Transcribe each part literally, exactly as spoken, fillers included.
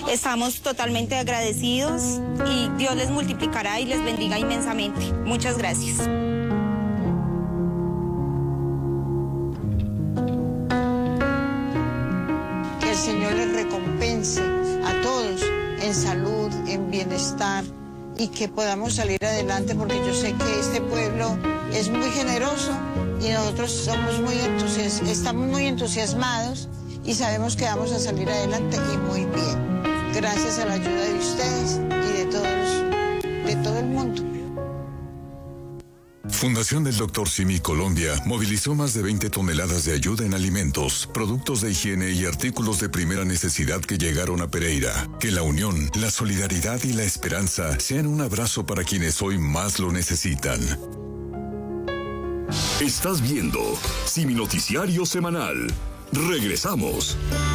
Estamos totalmente agradecidos y Dios les multiplicará y les bendiga inmensamente. Muchas gracias. Que el Señor les recompense a todos en salud, en bienestar y que podamos salir adelante, porque yo sé que este pueblo es muy generoso y nosotros somos muy entusias- estamos muy entusiasmados y sabemos que vamos a salir adelante y muy bien. Gracias a la ayuda de ustedes y de todos, de todo el mundo. Fundación del doctor Simi Colombia movilizó más de veinte toneladas de ayuda en alimentos, productos de higiene y artículos de primera necesidad que llegaron a Pereira. Que la unión, la solidaridad y la esperanza sean un abrazo para quienes hoy más lo necesitan. Estás viendo Simi Noticiario Semanal. Regresamos.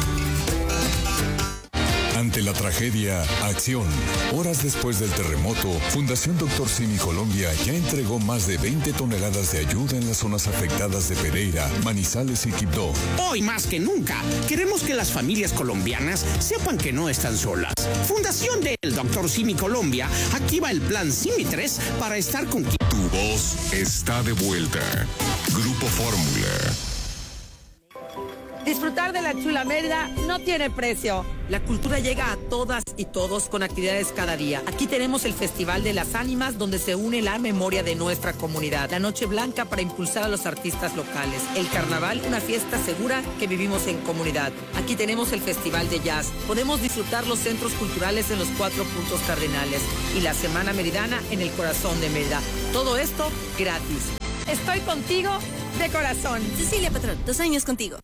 Ante la tragedia, acción. Horas después del terremoto, Fundación doctor Simi Colombia ya entregó más de veinte toneladas de ayuda en las zonas afectadas de Pereira, Manizales y Quibdó. Hoy más que nunca, queremos que las familias colombianas sepan que no están solas. Fundación del doctor Simi Colombia activa el plan Simi tres para estar con... Tu voz está de vuelta. Grupo Fórmula. Disfrutar de la chula Mérida no tiene precio. La cultura llega a todas y todos con actividades cada día. Aquí tenemos el Festival de las Ánimas, donde se une la memoria de nuestra comunidad. La Noche Blanca para impulsar a los artistas locales. El Carnaval, una fiesta segura que vivimos en comunidad. Aquí tenemos el Festival de Jazz. Podemos disfrutar los centros culturales en los cuatro puntos cardinales. Y la Semana Meridana en el corazón de Mérida. Todo esto gratis. Estoy contigo de corazón. Cecilia Patrón, dos años contigo.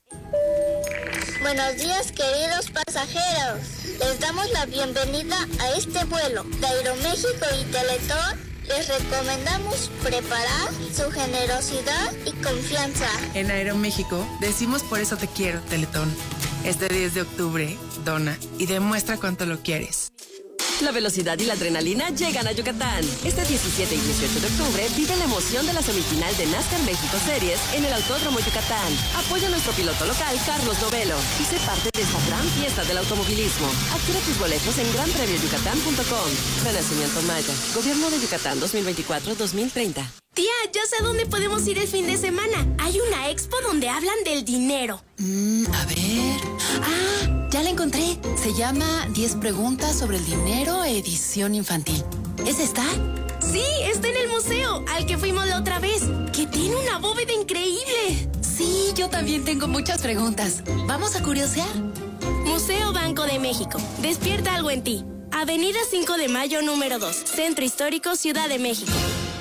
Buenos días, queridos pasajeros. Les damos la bienvenida a este vuelo de Aeroméxico y Teletón. Les recomendamos preparar su generosidad y confianza. En Aeroméxico decimos por eso te quiero, Teletón. Este diez de octubre, dona y demuestra cuánto lo quieres. La velocidad y la adrenalina llegan a Yucatán. Este diecisiete y dieciocho de octubre vive la emoción de la semifinal de NASCAR México Series en el Autódromo Yucatán. Apoya a nuestro piloto local, Carlos Novelo, y sé parte de esta gran fiesta del automovilismo. Adquiere tus boletos en gran premio yucatán punto com. Renacimiento Maya. Gobierno de Yucatán dos mil veinticuatro a dos mil treinta. Tía, ya sé dónde podemos ir el fin de semana. Hay una expo donde hablan del dinero. Mm, a ver... Ah, ya la encontré. Se llama diez preguntas sobre el dinero, edición infantil. ¿Es esta? Sí, está en el museo, al que fuimos la otra vez, que tiene una bóveda increíble. Sí, yo también tengo muchas preguntas. ¿Vamos a curiosear? Museo Banco de México. Despierta algo en ti. Avenida cinco de mayo, número dos. Centro Histórico, Ciudad de México.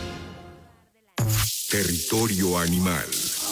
Territorio animal.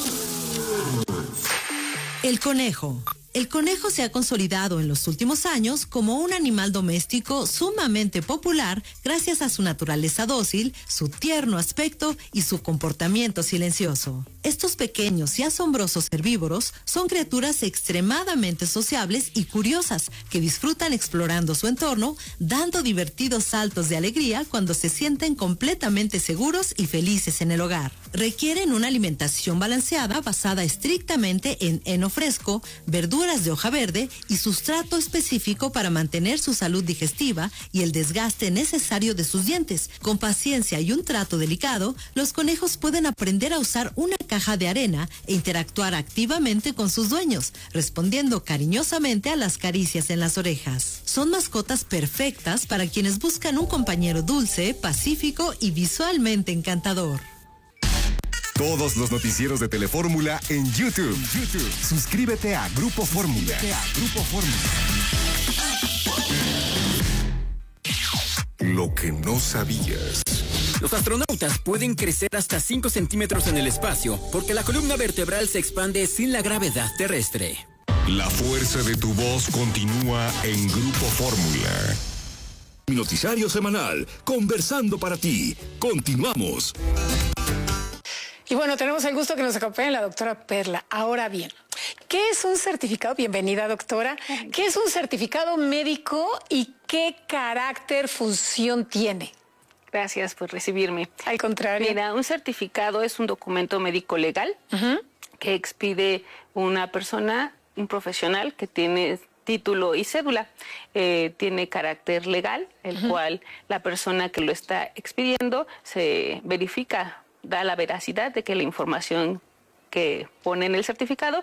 El conejo. El conejo se ha consolidado en los últimos años como un animal doméstico sumamente popular gracias a su naturaleza dócil, su tierno aspecto y su comportamiento silencioso. Estos pequeños y asombrosos herbívoros son criaturas extremadamente sociables y curiosas que disfrutan explorando su entorno, dando divertidos saltos de alegría cuando se sienten completamente seguros y felices en el hogar. Requieren una alimentación balanceada basada estrictamente en heno fresco, verduras de hoja verde y sustrato específico para mantener su salud digestiva y el desgaste necesario de sus dientes. Con paciencia y un trato delicado, los conejos pueden aprender a usar una caja de arena e interactuar activamente con sus dueños, respondiendo cariñosamente a las caricias en las orejas. Son mascotas perfectas para quienes buscan un compañero dulce, pacífico y visualmente encantador. Todos los noticieros de Telefórmula en YouTube. YouTube. Suscríbete a Grupo Fórmula. a Grupo Fórmula. Lo que no sabías. Los astronautas pueden crecer hasta cinco centímetros en el espacio porque la columna vertebral se expande sin la gravedad terrestre. La fuerza de tu voz continúa en Grupo Fórmula. Mi noticiario semanal, conversando para ti. Continuamos. Y bueno, tenemos el gusto que nos acompañe la doctora Perla. Ahora bien, ¿qué es un certificado? Bienvenida, doctora. ¿Qué es un certificado médico y qué carácter, función tiene? Gracias por recibirme. Al contrario. Mira, un certificado es un documento médico legal uh-huh. que expide una persona, un profesional que tiene título y cédula. Eh, tiene carácter legal, el uh-huh. cual la persona que lo está expidiendo se verifica, da la veracidad de que la información que pone en el certificado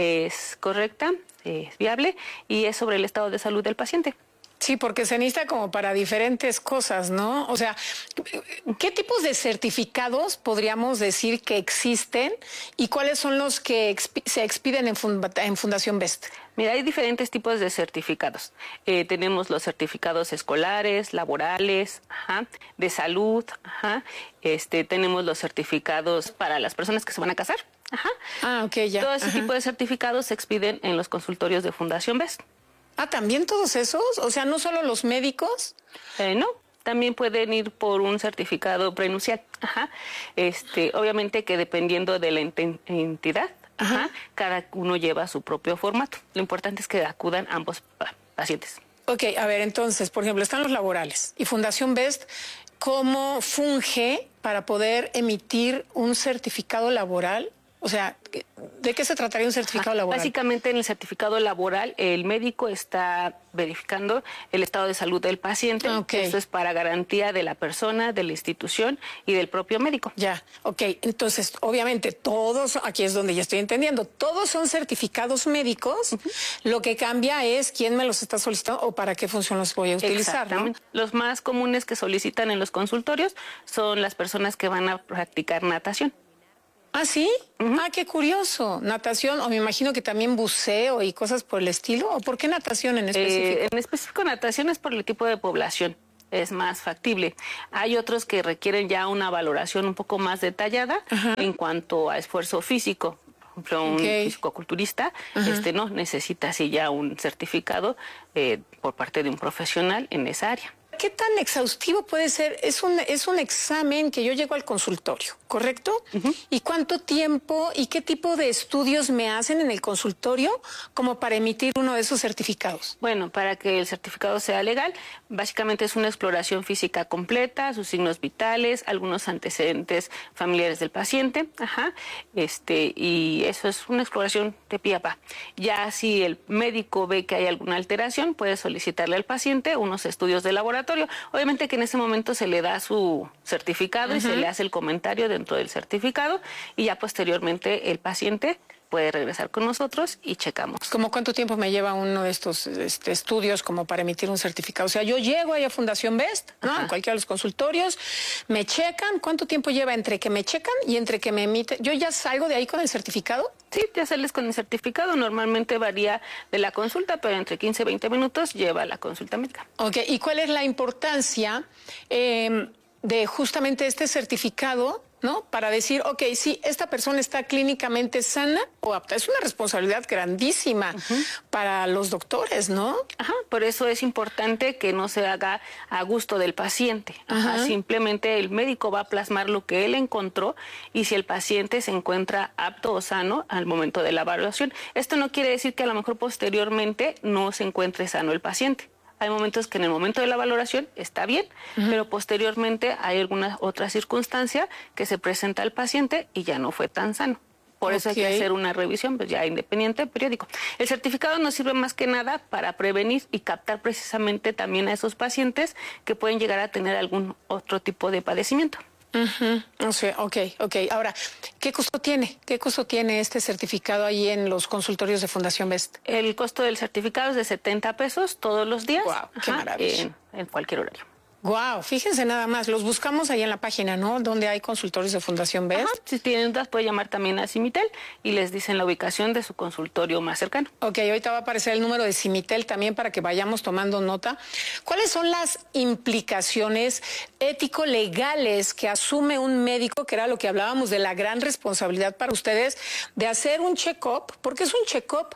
es correcta, es viable y es sobre el estado de salud del paciente. Sí, porque se necesita como para diferentes cosas, ¿no? O sea, ¿qué tipos de certificados podríamos decir que existen y cuáles son los que expi- se expiden en, fund- en Fundación Best? Mira, hay diferentes tipos de certificados. Eh, tenemos los certificados escolares, laborales, ajá, de salud, ajá. Este, tenemos los certificados para las personas que se van a casar. Ajá. Ah, ok, ya. Todo ese Ajá. tipo de certificados se expiden en los consultorios de Fundación Best. Ah, ¿también todos esos? O sea, ¿no solo los médicos? Eh, no, también pueden ir por un certificado prenupcial. Ajá. Este, obviamente que dependiendo de la ent- entidad, ajá, cada uno lleva su propio formato. Lo importante es que acudan ambos pa- pacientes. Ok, a ver, entonces, por ejemplo, están los laborales y Fundación Best, ¿cómo funge para poder emitir un certificado laboral? O sea, ¿de qué se trataría un certificado Ajá. laboral? Básicamente en el certificado laboral el médico está verificando el estado de salud del paciente. Okay. Eso es para garantía de la persona, de la institución y del propio médico. Ya, ok. Entonces, obviamente, todos, aquí es donde ya estoy entendiendo, todos son certificados médicos. Uh-huh. Lo que cambia es quién me los está solicitando o para qué función los voy a utilizar, ¿no? Los más comunes que solicitan en los consultorios son las personas que van a practicar natación. ¿Ah, sí? Uh-huh. Ah, qué curioso. Natación, o me imagino que también buceo y cosas por el estilo. ¿O por qué natación en específico? Eh, en específico natación es por el tipo de población. Es más factible. Hay otros que requieren ya una valoración un poco más detallada uh-huh. en cuanto a esfuerzo físico. Por ejemplo, un okay. fisicoculturista uh-huh. este, no necesita así ya un certificado eh, por parte de un profesional en esa área. ¿Qué tan exhaustivo puede ser? Es un, es un examen que yo llego al consultorio, ¿correcto? Uh-huh. ¿Y cuánto tiempo y qué tipo de estudios me hacen en el consultorio como para emitir uno de esos certificados? Bueno, para que el certificado sea legal, básicamente es una exploración física completa, sus signos vitales, algunos antecedentes familiares del paciente, ajá, este, y eso es una exploración de pie a pa. Ya si el médico ve que hay alguna alteración, puede solicitarle al paciente unos estudios de laboratorio. Obviamente que en ese momento se le da su certificado uh-huh. y se le hace el comentario dentro del certificado y ya posteriormente el paciente puede regresar con nosotros y checamos. ¿Cómo cuánto tiempo me lleva uno de estos este, estudios como para emitir un certificado? O sea, yo llego ahí a Fundación Best, ¿no? En cualquiera de los consultorios, me checan. ¿Cuánto tiempo lleva entre que me checan y entre que me emiten? ¿Yo ya salgo de ahí con el certificado? Sí, ya sales con el certificado. Normalmente varía de la consulta, pero entre quince y veinte minutos lleva la consulta médica. Ok, ¿y cuál es la importancia eh, de justamente este certificado, ¿no? Para decir, ok, sí, esta persona está clínicamente sana o apta. Es una responsabilidad grandísima uh-huh. para los doctores, ¿no? Ajá, por eso es importante que no se haga a gusto del paciente. Ajá, uh-huh. Simplemente el médico va a plasmar lo que él encontró y si el paciente se encuentra apto o sano al momento de la evaluación. Esto no quiere decir que a lo mejor posteriormente no se encuentre sano el paciente. Hay momentos que en el momento de la valoración está bien, uh-huh. pero posteriormente hay alguna otra circunstancia que se presenta al paciente y ya no fue tan sano. Por okay. eso hay que hacer una revisión pues ya independiente, periódico. El certificado nos sirve más que nada para prevenir y captar precisamente también a esos pacientes que pueden llegar a tener algún otro tipo de padecimiento. Uh-huh. O sea, ok, ok. Ahora, ¿qué costo tiene? ¿Qué costo tiene este certificado ahí en los consultorios de Fundación Best? El costo del certificado es de setenta pesos todos los días. Wow, qué ajá, maravilla. En, en cualquier horario. Wow, fíjense nada más, los buscamos ahí en la página, ¿no? Donde hay consultorios de Fundación Best. Ajá. Si tienen dudas, puede llamar también a Simitel y les dicen la ubicación de su consultorio más cercano. Ok, ahorita va a aparecer el número de Simitel también para que vayamos tomando nota. ¿Cuáles son las implicaciones ético-legales que asume un médico, que era lo que hablábamos de la gran responsabilidad para ustedes, de hacer un check-up? Porque es un check-up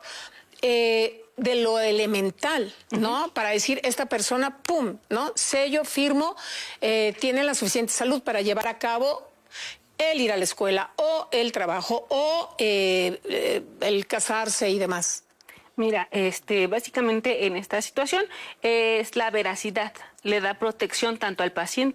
eh, de lo elemental, ¿no? Uh-huh. Para decir, esta persona, pum, ¿no? Sello, firmo, eh, tiene la suficiente salud para llevar a cabo el ir a la escuela o el trabajo o eh, eh, el casarse y demás. Mira, este, básicamente en esta situación es la veracidad. Le da protección tanto al paciente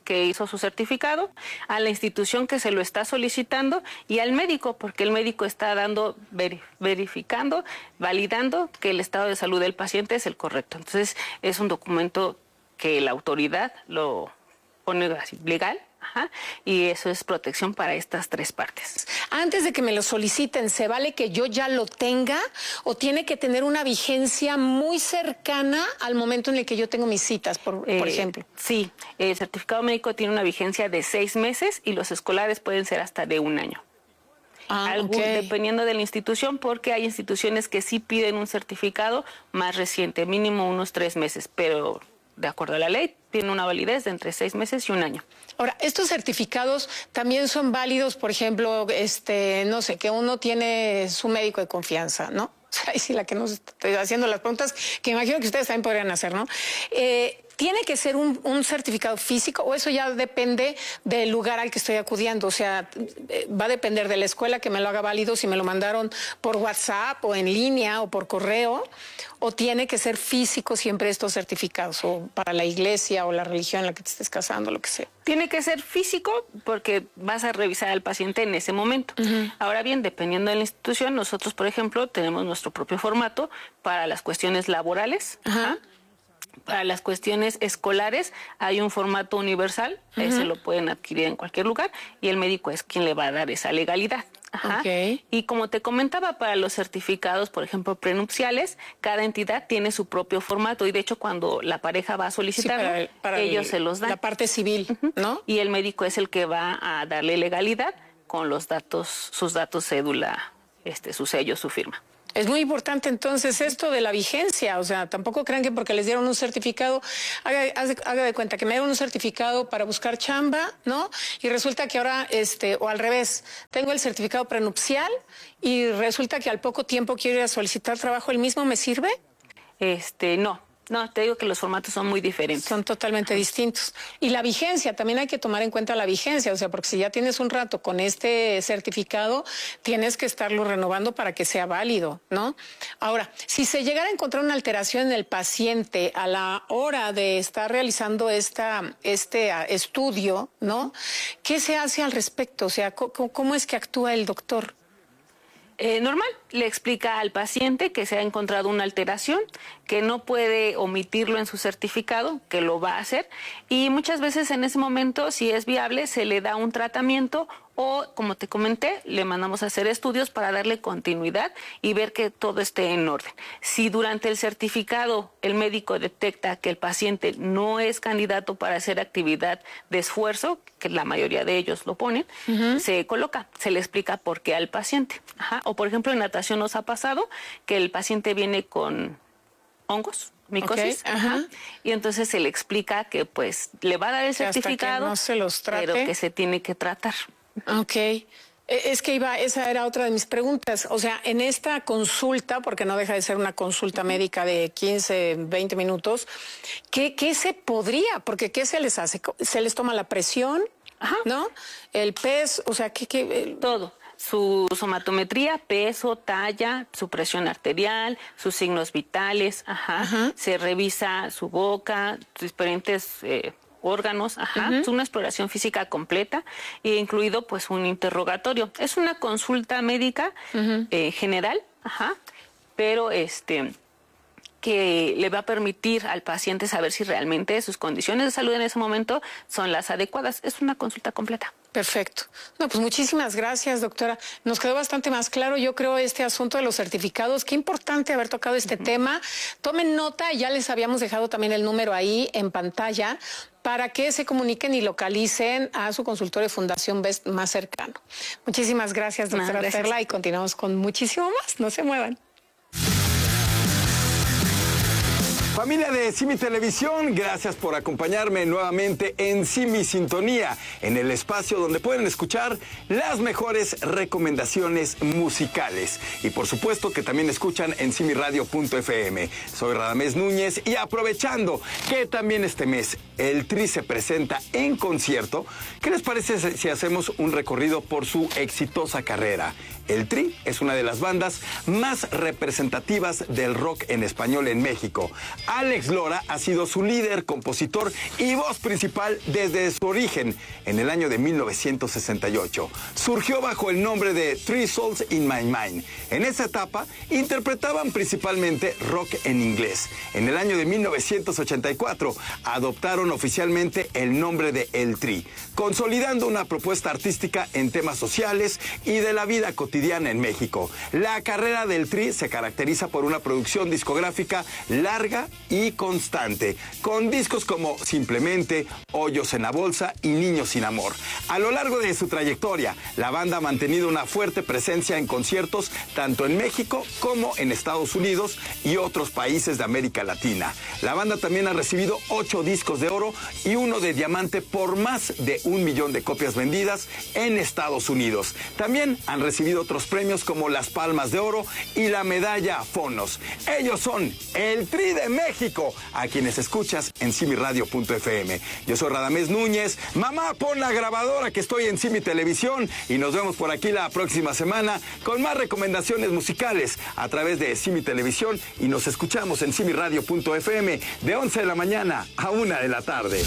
que hizo su certificado, a la institución que se lo está solicitando y al médico, porque el médico está dando, verificando, validando que el estado de salud del paciente es el correcto. Entonces, es un documento que la autoridad lo pone así, legal. Ajá, y eso es protección para estas tres partes. Antes de que me lo soliciten, ¿se vale que yo ya lo tenga o tiene que tener una vigencia muy cercana al momento en el que yo tengo mis citas, por, eh, por ejemplo? Sí, el certificado médico tiene una vigencia de seis meses y los escolares pueden ser hasta de un año. Ah, Algún, okay. Dependiendo de la institución, porque hay instituciones que sí piden un certificado más reciente, mínimo unos tres meses, pero de acuerdo a la ley, tiene una validez de entre seis meses y un año. Ahora, estos certificados también son válidos, por ejemplo, este, no sé, que uno tiene su médico de confianza, ¿no? Ahí sí, la que nos estoy haciendo las preguntas, que imagino que ustedes también podrían hacer, ¿no? Eh, ¿Tiene que ser un, un certificado físico o eso ya depende del lugar al que estoy acudiendo? O sea, va a depender de la escuela que me lo haga válido, si me lo mandaron por WhatsApp o en línea o por correo, o tiene que ser físico siempre estos certificados, o para la iglesia o la religión en la que te estés casando, lo que sea. Tiene que ser físico porque vas a revisar al paciente en ese momento. Uh-huh. Ahora bien, dependiendo de la institución, nosotros, por ejemplo, tenemos nuestro propio formato para las cuestiones laborales. Uh-huh. Para las cuestiones escolares hay un formato universal, uh-huh. ese lo pueden adquirir en cualquier lugar y el médico es quien le va a dar esa legalidad. Ajá. Okay. Y como te comentaba, para los certificados, por ejemplo, prenupciales, cada entidad tiene su propio formato y de hecho cuando la pareja va a solicitarlo, sí, para el, para ellos el, se los dan. La parte civil, uh-huh. ¿no? Y el médico es el que va a darle legalidad con los datos, sus datos, cédula, este, su sello, su firma. Es muy importante entonces esto de la vigencia, o sea, tampoco crean que porque les dieron un certificado, haga, haga de cuenta que me dieron un certificado para buscar chamba, ¿no? Y resulta que ahora, este, o al revés, tengo el certificado prenupcial y resulta que al poco tiempo quiero ir a solicitar trabajo, ¿el mismo me sirve? Este, no. No, te digo que los formatos son muy diferentes. Son totalmente distintos. Y la vigencia, también hay que tomar en cuenta la vigencia, o sea, porque si ya tienes un rato con este certificado, tienes que estarlo renovando para que sea válido, ¿no? Ahora, si se llegara a encontrar una alteración en el paciente a la hora de estar realizando esta, este estudio, ¿no? ¿Qué se hace al respecto? O sea, ¿cómo, cómo es que actúa el doctor? Eh, normal, le explica al paciente que se ha encontrado una alteración, que no puede omitirlo en su certificado, que lo va a hacer y muchas veces en ese momento, si es viable, se le da un tratamiento o, como te comenté, le mandamos a hacer estudios para darle continuidad y ver que todo esté en orden. Si durante el certificado el médico detecta que el paciente no es candidato para hacer actividad de esfuerzo, que la mayoría de ellos lo ponen, uh-huh. se coloca, se le explica por qué al paciente. Ajá. O, por ejemplo, en natación nos ha pasado que el paciente viene con hongos, micosis, okay, ajá. y entonces se le explica que pues le va a dar el certificado, no se los trate, pero que se tiene que tratar. Ok. Es que iba, esa era otra de mis preguntas. O sea, en esta consulta, porque no deja de ser una consulta médica de quince, veinte minutos, ¿qué, qué se podría? Porque ¿qué se les hace? ¿Se les toma la presión? Ajá. ¿No? El peso, o sea, ¿qué? qué el... Todo. Su somatometría, peso, talla, su presión arterial, sus signos vitales, ajá. Ajá. Se revisa su boca, diferentes eh, órganos, ajá. Uh-huh. Es una exploración física completa, e incluido pues un interrogatorio. Es una consulta médica uh-huh. eh, general, ajá, pero este que le va a permitir al paciente saber si realmente sus condiciones de salud en ese momento son las adecuadas. Es una consulta completa. Perfecto. No, pues muchísimas gracias, doctora. Nos quedó bastante más claro, yo creo, este asunto de los certificados. Qué importante haber tocado este uh-huh. tema. Tomen nota, ya les habíamos dejado también el número ahí en pantalla para que se comuniquen y localicen a su consultorio de Fundación Best más cercano. Muchísimas gracias, doctora no, Perla, y continuamos con muchísimo más. No se muevan. Familia de Simi Televisión, gracias por acompañarme nuevamente en Simi Sintonía, en el espacio donde pueden escuchar las mejores recomendaciones musicales. Y por supuesto que también escuchan en simi radio punto efe eme. Soy Radamés Núñez y aprovechando que también este mes el Tri se presenta en concierto, ¿qué les parece si hacemos un recorrido por su exitosa carrera? El Tri es una de las bandas más representativas del rock en español en México. Alex Lora ha sido su líder, compositor y voz principal desde su origen en el año de mil novecientos sesenta y ocho. Surgió bajo el nombre de Three Souls in My Mind. En esa etapa interpretaban principalmente rock en inglés. En el año de mil novecientos ochenta y cuatro adoptaron oficialmente el nombre de El Tri, consolidando una propuesta artística en temas sociales y de la vida cotidiana en México. La carrera del Tri se caracteriza por una producción discográfica larga y constante, con discos como Simplemente, Hoyos en la Bolsa y Niños sin Amor. A lo largo de su trayectoria, la banda ha mantenido una fuerte presencia en conciertos tanto en México como en Estados Unidos y otros países de América Latina. La banda también ha recibido ocho discos de oro y uno de diamante por más de un millón de copias vendidas en Estados Unidos. También han recibido otros premios como las Palmas de Oro y la medalla Fonos. Ellos son el Tri de México, a quienes escuchas en simi radio punto efe eme. Yo soy Radamés Núñez. Mamá, pon la grabadora que estoy en Simi Televisión y nos vemos por aquí la próxima semana con más recomendaciones musicales a través de Simi Televisión y nos escuchamos en simi radio punto efe eme de once de la mañana a una de la tarde.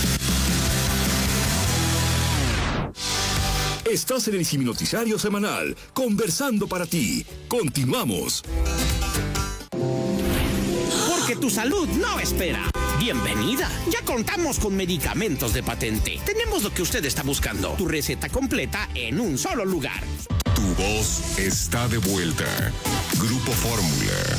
Estás en el Simi Noticiario Semanal, conversando para ti. Continuamos. Porque tu salud no espera. Bienvenida. Ya contamos con medicamentos de patente. Tenemos lo que usted está buscando. Tu receta completa en un solo lugar. Tu voz está de vuelta. Grupo Fórmula.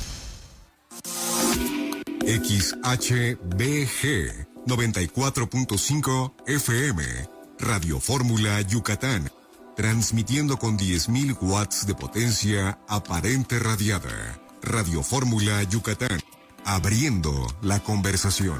X H B G noventa y cuatro punto cinco F M. Radio Fórmula Yucatán, transmitiendo con diez mil watts de potencia aparente radiada. Radio Fórmula Yucatán, abriendo la conversación.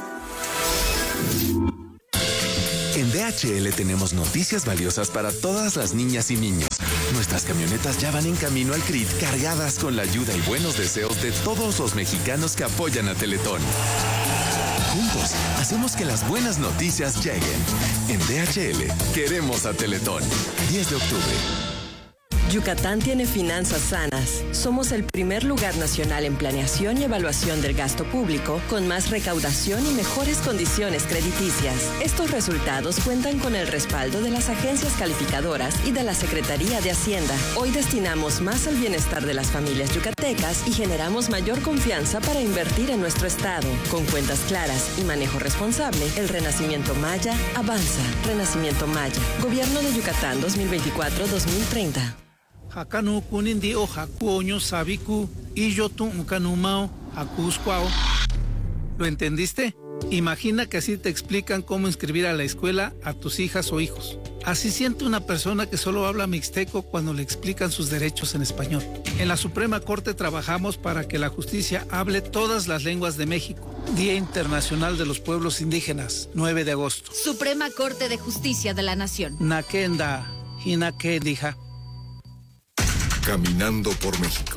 En D H L tenemos noticias valiosas para todas las niñas y niños. Nuestras camionetas ya van en camino al C R I T cargadas con la ayuda y buenos deseos de todos los mexicanos que apoyan a Teletón. Juntos, hacemos que las buenas noticias lleguen. En D H L, queremos a Teletón. diez de octubre. Yucatán tiene finanzas sanas. Somos el primer lugar nacional en planeación y evaluación del gasto público, con más recaudación y mejores condiciones crediticias. Estos resultados cuentan con el respaldo de las agencias calificadoras y de la Secretaría de Hacienda. Hoy destinamos más al bienestar de las familias yucatecas y generamos mayor confianza para invertir en nuestro estado. Con cuentas claras y manejo responsable, el Renacimiento Maya avanza. Renacimiento Maya. Gobierno de Yucatán dos mil veinticuatro a dos mil treinta. Hakanu kunindi o hakuoño sabiku y yo tu mao hakuscuao. ¿Lo entendiste? Imagina que así te explican cómo inscribir a la escuela a tus hijas o hijos. Así siente una persona que solo habla mixteco cuando le explican sus derechos en español. En la Suprema Corte trabajamos para que la justicia hable todas las lenguas de México. Día Internacional de los Pueblos Indígenas, nueve de agosto. Suprema Corte de Justicia de la Nación. Nakenda, Hinakendija. Caminando por México.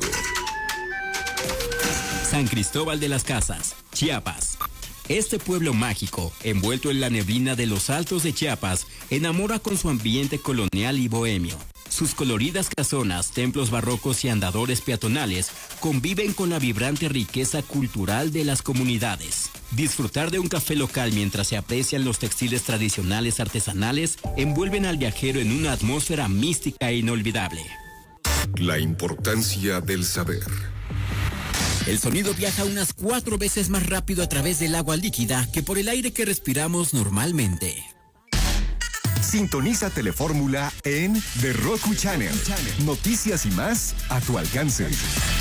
San Cristóbal de las Casas, Chiapas. Este pueblo mágico, envuelto en la neblina de los altos de Chiapas, enamora con su ambiente colonial y bohemio. Sus coloridas casonas, templos barrocos y andadores peatonales conviven con la vibrante riqueza cultural de las comunidades. Disfrutar de un café local mientras se aprecian los textiles tradicionales artesanales envuelven al viajero en una atmósfera mística e inolvidable. La importancia del saber. El sonido viaja unas cuatro veces más rápido a través del agua líquida que por el aire que respiramos normalmente. Sintoniza Telefórmula en The Roku Channel. Noticias y más a tu alcance.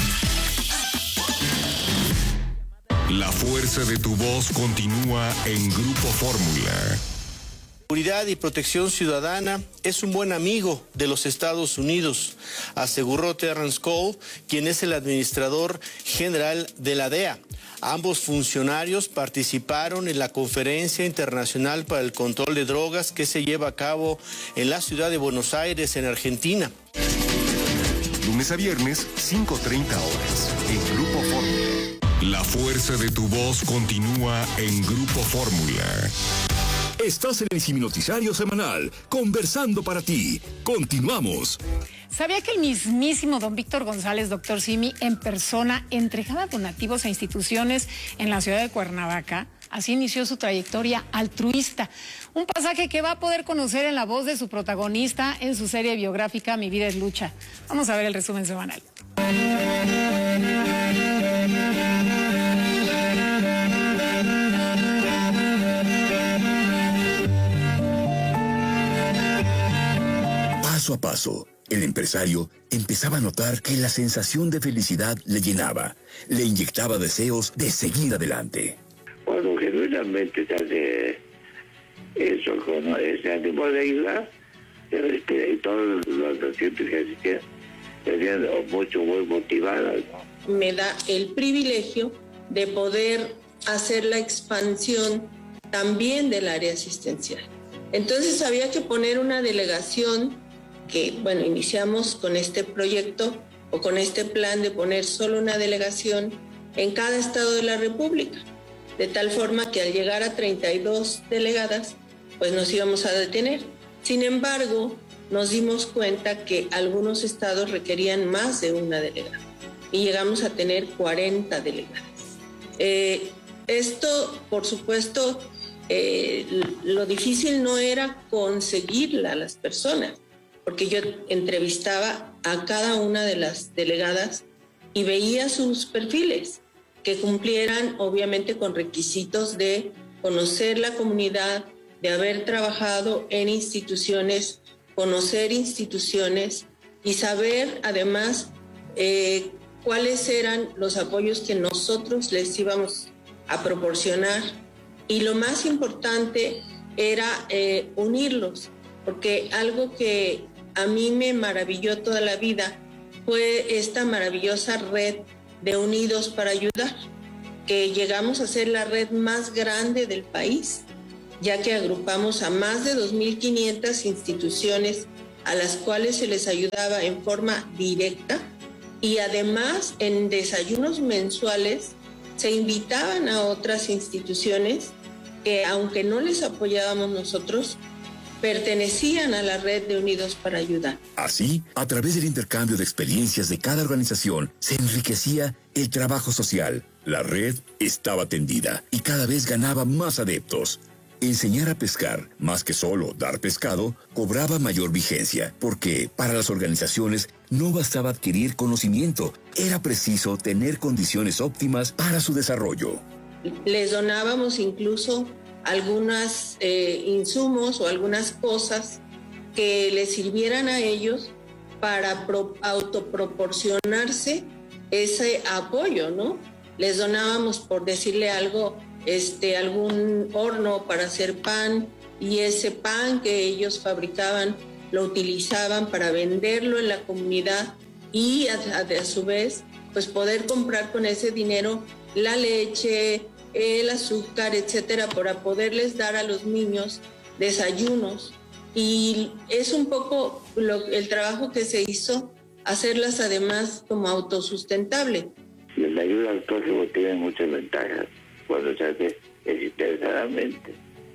La fuerza de tu voz continúa en Grupo Fórmula. Seguridad y protección ciudadana es un buen amigo de los Estados Unidos, aseguró Terrence Cole, quien es el administrador general de la D E A. Ambos funcionarios participaron en la Conferencia Internacional para el Control de Drogas que se lleva a cabo en la ciudad de Buenos Aires, en Argentina. Lunes a viernes, cinco treinta horas, en Grupo Fórmula. La fuerza de tu voz continúa en Grupo Fórmula. Estás en el Simi Noticiario Semanal, conversando para ti. Continuamos. ¿Sabía que el mismísimo don Víctor González, doctor Simi, en persona entregaba donativos a instituciones en la ciudad de Cuernavaca? Así inició su trayectoria altruista. Un pasaje que va a poder conocer en la voz de su protagonista en su serie biográfica Mi vida es lucha. Vamos a ver el resumen semanal. Paso a paso, el empresario empezaba a notar que la sensación de felicidad le llenaba, le inyectaba deseos de seguir adelante. Cuando genuinamente se hace eso con ese ánimo de ayudar, se respira, y todos los pacientes que asistían serían mucho, muy motivadas, ¿no? Me da el privilegio de poder hacer la expansión también del área asistencial. Entonces había que poner una delegación que, bueno, iniciamos con este proyecto o con este plan de poner solo una delegación en cada estado de la República, de tal forma que al llegar a treinta y dos delegadas, pues nos íbamos a detener. Sin embargo, nos dimos cuenta que algunos estados requerían más de una delegada y llegamos a tener cuarenta delegadas. Eh, esto, por supuesto, eh, lo difícil no era conseguirla a las personas, porque yo entrevistaba a cada una de las delegadas y veía sus perfiles, que cumplieran obviamente con requisitos de conocer la comunidad, de haber trabajado en instituciones, conocer instituciones y saber además eh, cuáles eran los apoyos que nosotros les íbamos a proporcionar. Y lo más importante era eh, unirlos, porque algo que a mí me maravilló toda la vida fue esta maravillosa red de Unidos para Ayudar, que llegamos a ser la red más grande del país, ya que agrupamos a más de dos mil quinientas instituciones a las cuales se les ayudaba en forma directa, y además en desayunos mensuales se invitaban a otras instituciones que, aunque no les apoyábamos nosotros, pertenecían a la red de Unidos para Ayudar. Así, a través del intercambio de experiencias de cada organización, se enriquecía el trabajo social. La red estaba tendida y cada vez ganaba más adeptos. Enseñar a pescar, más que solo dar pescado, cobraba mayor vigencia, porque para las organizaciones no bastaba adquirir conocimiento, era preciso tener condiciones óptimas para su desarrollo. Les donábamos incluso algunos eh, insumos o algunas cosas que les sirvieran a ellos para pro, autoproporcionarse ese apoyo, ¿no? Les donábamos, por decirle algo, este, algún horno para hacer pan, y ese pan que ellos fabricaban lo utilizaban para venderlo en la comunidad y a, a, a su vez pues poder comprar con ese dinero la leche, el azúcar, etcétera, para poderles dar a los niños desayunos. Y es un poco lo, el trabajo que se hizo, hacerlas además como autosustentable. La ayuda al prójimo tiene muchas ventajas cuando se hace desinteresadamente.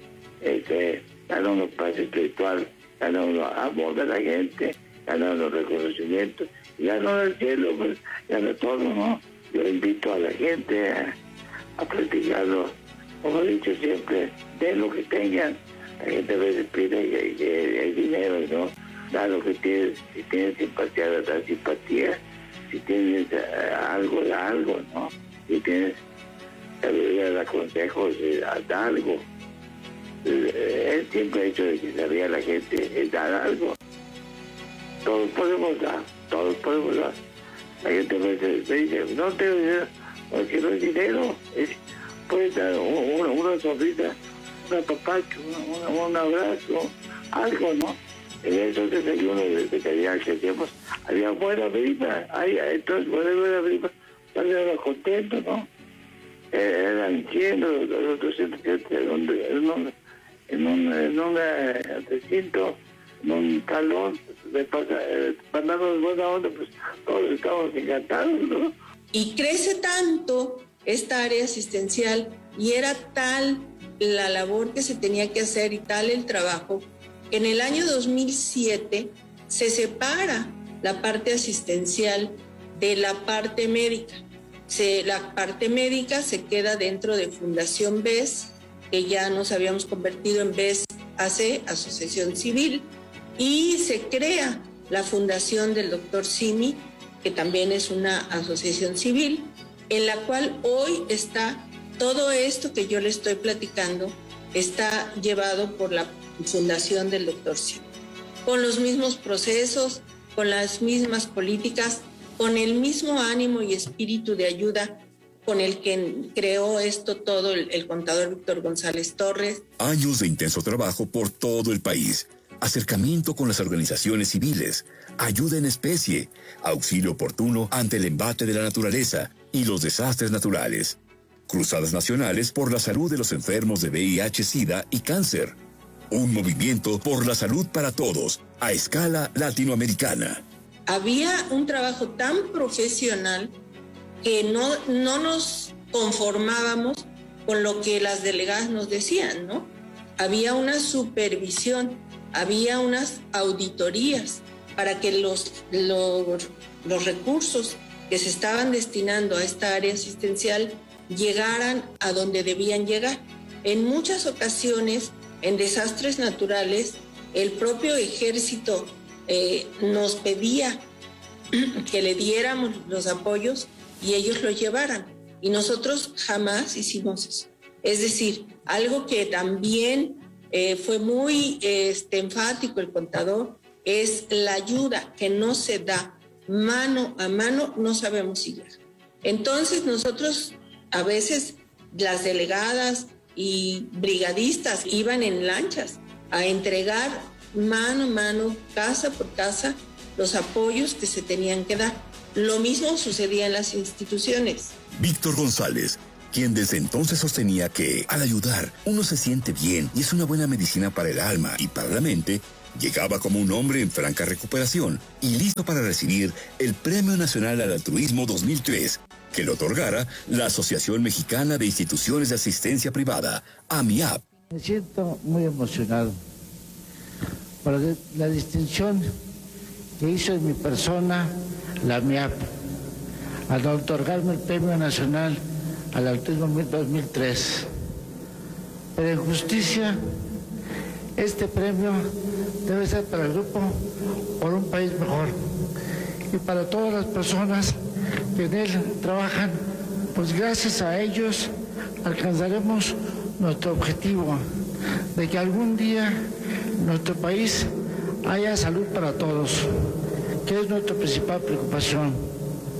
Este, gana uno paz espiritual, gana uno amor de la gente, gana uno reconocimiento, y gana uno el cielo, pues gana todo, ¿no? Yo invito a la gente a, a practicarlo, como he dicho siempre, den lo que tengan. La gente a veces pide el dinero, ¿no? Da lo que tienes. Si tienes simpatía, da simpatía. Si tienes uh, algo, da algo, ¿no? Si tienes sabiduría, da consejos, da algo. Él siempre ha hecho de que sabía la gente es dar algo. Todos podemos dar, todos podemos dar. La gente a veces me dice, no tengo dinero, porque no es dinero. Es, puedes dar una, una sonrisa, un apapacho, un, un abrazo, algo, ¿no? En esos desayunos de calidad que hacíamos, había buena vibra, hay, entonces buena, buena vibra, estaban contentos, ¿no? Eh, eran llenos los doscientos en un, en un, en un, en un eh, recinto, en un salón de eh, mandarnos buena onda, pues todos estábamos encantados, ¿no? Y crece tanto esta área asistencial y era tal la labor que se tenía que hacer y tal el trabajo. En el año dos mil siete se separa la parte asistencial de la parte médica. Se, la parte médica se queda dentro de Fundación B E S, que ya nos habíamos convertido en B E S A C, Asociación Civil, y se crea la Fundación del doctor Simi, que también es una asociación civil, en la cual hoy está todo esto que yo le estoy platicando, está llevado por la Fundación del doctor Simi, con los mismos procesos, con las mismas políticas, con el mismo ánimo y espíritu de ayuda con el que creó esto todo el, el contador Víctor González Torres. Años de intenso trabajo por todo el país, acercamiento con las organizaciones civiles, ayuda en especie, auxilio oportuno ante el embate de la naturaleza y los desastres naturales, cruzadas nacionales por la salud de los enfermos de V I H, SIDA y cáncer, un movimiento por la salud para todos a escala latinoamericana. Había un trabajo tan profesional que no, no nos conformábamos con lo que las delegadas nos decían, ¿no? Había una supervisión, había unas auditorías para que los, los, los recursos que se estaban destinando a esta área asistencial llegaran a donde debían llegar. En muchas ocasiones, en desastres naturales, el propio ejército eh, nos pedía que le diéramos los apoyos y ellos lo llevaran. Y nosotros jamás hicimos eso. Es decir, algo que también eh, fue muy este, enfático el contador es la ayuda que no se da mano a mano, no sabemos si llega. Entonces nosotros a veces las delegadas y brigadistas iban en lanchas a entregar mano a mano, casa por casa, los apoyos que se tenían que dar. Lo mismo sucedía en las instituciones. Víctor González, quien desde entonces sostenía que al ayudar uno se siente bien y es una buena medicina para el alma y para la mente, llegaba como un hombre en franca recuperación y listo para recibir el Premio Nacional al Altruismo dos mil tres, que le otorgara la Asociación Mexicana de Instituciones de Asistencia Privada, AMIAP. Me siento muy emocionado por la distinción que hizo en mi persona la AMIAP al otorgarme el Premio Nacional al Autismo dos mil tres. Pero en justicia, este premio debe ser para el grupo por un país mejor y para todas las personas que en él trabajan, pues gracias a ellos alcanzaremos nuestro objetivo de que algún día en nuestro país haya salud para todos, que es nuestra principal preocupación.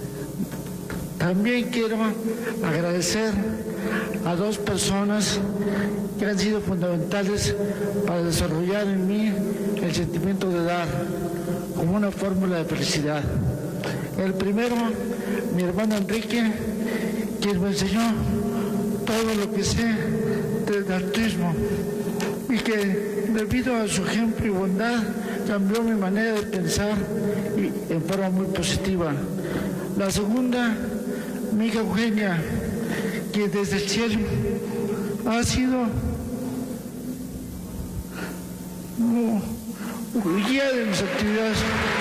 También quiero agradecer a dos personas que han sido fundamentales para desarrollar en mí el sentimiento de dar como una fórmula de felicidad. El primero, mi hermano Enrique, quien me enseñó todo lo que sé del autismo y que debido a su ejemplo y bondad cambió mi manera de pensar y en forma muy positiva. La segunda, mi hija Eugenia, que desde el cielo ha sido no, guía de mis actividades.